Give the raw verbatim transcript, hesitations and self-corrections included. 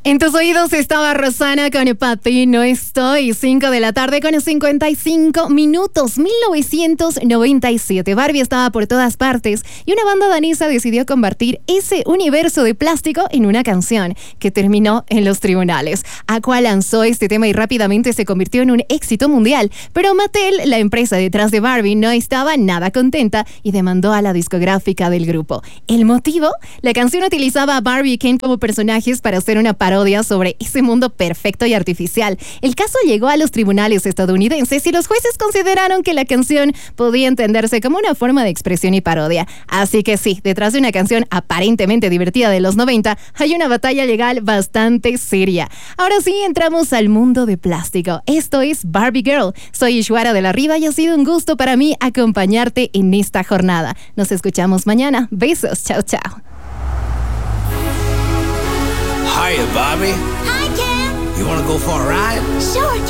En tus oídos estaba Rosana con Pa' ti no estoy. cinco de la tarde con cincuenta y cinco minutos. mil novecientos noventa y siete. Barbie estaba por todas partes y una banda danesa decidió convertir ese universo de plástico en una canción que terminó en los tribunales. Aqua lanzó este tema y rápidamente se convirtió en un éxito mundial. Pero Mattel, la empresa detrás de Barbie, no estaba nada contenta y demandó a la discográfica del grupo. ¿El motivo? La canción utilizaba a Barbie y Ken como personajes para hacer una parodia sobre ese mundo perfecto y artificial. El caso llegó a los tribunales estadounidenses y los jueces consideraron que la canción podía entenderse como una forma de expresión y parodia. Así que sí, detrás de una canción aparentemente divertida de los noventa, hay una batalla legal bastante seria. Ahora sí, entramos al mundo de plástico. Esto es Barbie Girl. Soy Ishwara de la Riva y ha sido un gusto para mí acompañarte en esta jornada. Nos escuchamos mañana. Besos. Chao, chao. Hiya, Bobby. Hi, Ken. You want to go for a ride? Sure.